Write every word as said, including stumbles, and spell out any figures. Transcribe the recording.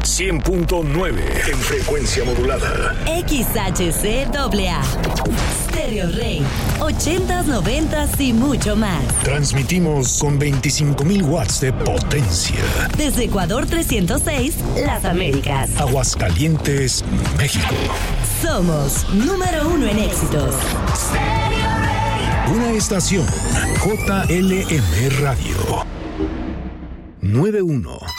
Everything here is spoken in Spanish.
cien punto nueve en frecuencia modulada. X H C A A. Stereo Rey. ochentas, noventas y mucho más. Transmitimos con veinticinco mil watts de potencia. Desde Ecuador trescientos seis, Las Américas. Aguascalientes, México. Somos número uno en éxitos. Stereo Rey. Una estación J L M Radio. noventa y uno.